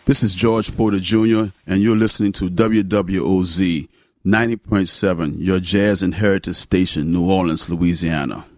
This is George Porter Jr., and you're listening to WWOZ 90.7, your jazz and heritage station, New Orleans, Louisiana.